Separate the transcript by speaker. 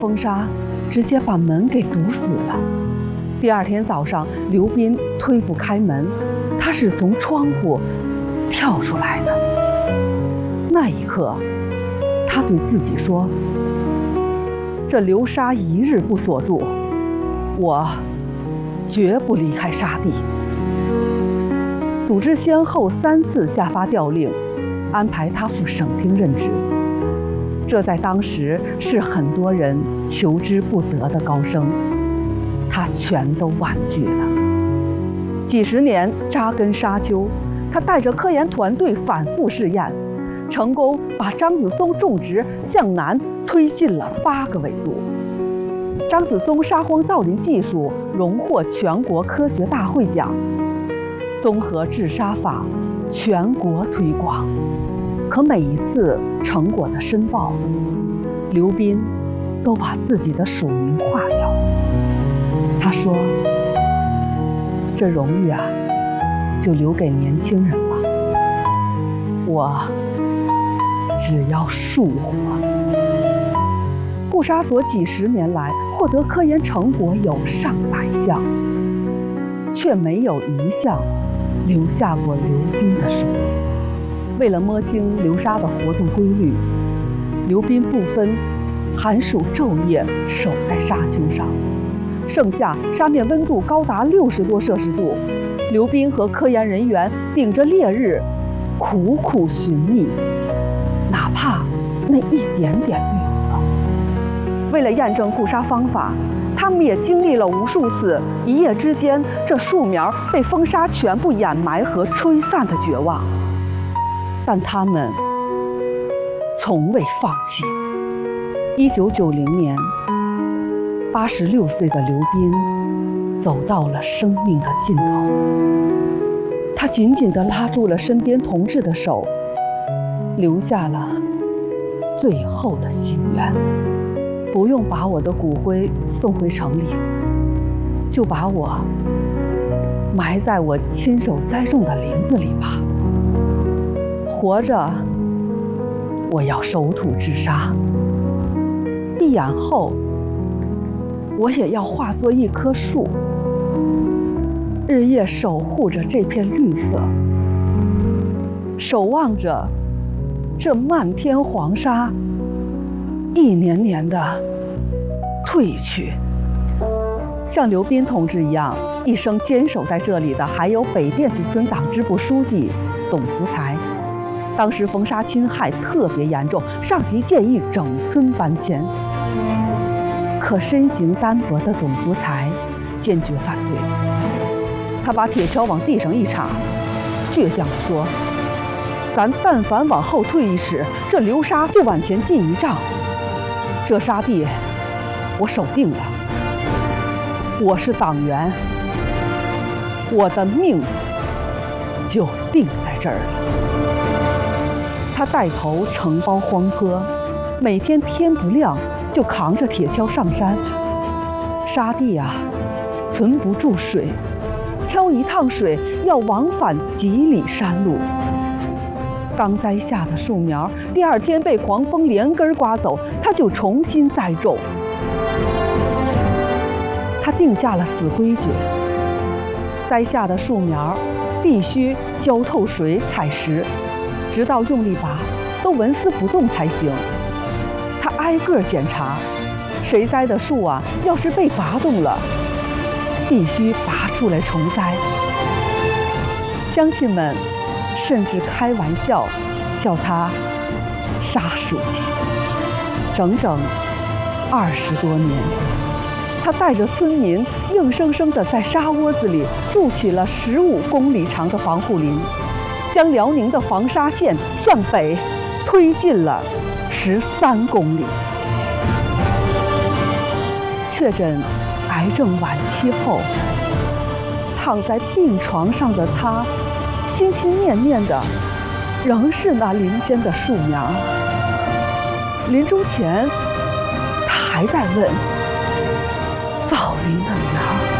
Speaker 1: 风沙直接把门给堵死了。第二天早上，刘斌推不开门，他是从窗户跳出来的。那一刻，他对自己说：“这流沙一日不锁住，我绝不离开沙地。”组织先后3次下发调令，安排他赴省厅任职。这在当时是很多人求之不得的高升，他全都婉拒了。几十年扎根沙丘，他带着科研团队反复试验，成功把张子松种植向南推进了8个纬度。张子松沙荒造林技术荣获全国科学大会奖，综合治沙法全国推广。可每一次成果的申报，刘斌都把自己的署名划掉。他说：“这荣誉啊，就留给年轻人吧，我只要树活。”固沙所几十年来获得科研成果有上百项，却没有一项留下过刘斌的署名。为了摸清流沙的活动规律，刘斌不分寒暑昼夜守在沙丘上。盛夏沙面温度高达60多摄氏度，刘斌和科研人员顶着烈日苦苦寻觅，哪怕那一点点绿色。为了验证固沙方法，他们也经历了无数次一夜之间这树苗被风沙全部掩埋和吹散的绝望。但他们从未放弃。1990年，86岁的刘斌走到了生命的尽头。他紧紧地拉住了身边同志的手，留下了最后的心愿：不用把我的骨灰送回城里，就把我埋在我亲手栽种的林子里吧。活着，我要守土治沙；闭眼后，我也要化作一棵树，日夜守护着这片绿色，守望着这漫天黄沙一年年的褪去。像刘斌同志一样，一生坚守在这里的，还有北甸子村党支部书记董福才。当时风沙侵害特别严重，上级建议整村搬迁，可身形单薄的董福才坚决反对。他把铁锹往地上一插，倔强地说：“咱但凡往后退1尺，这流沙就往前进1丈。这沙地我守定了，我是党员，我的命就定在这儿了。”他带头承包荒坡，每天天不亮就扛着铁锹上山。沙地啊，存不住水，挑一趟水要往返几里山路。刚栽下的树苗，第2天被狂风连根刮走，他就重新栽种。他定下了死规矩：栽下的树苗必须浇透水采食，直到用力拔都纹丝不动才行。他挨个检查，谁栽的树啊，要是被拔动了，必须拔出来重栽。乡亲们甚至开玩笑叫他沙书记。整整20多年，他带着村民硬生生地在沙窝子里筑起了15公里长的防护林，将辽宁的黄沙线向北推进了13公里。确诊癌症晚期后，躺在病床上的他，心心念念的仍是那林间的树苗。临终前，他还在问：造林的苗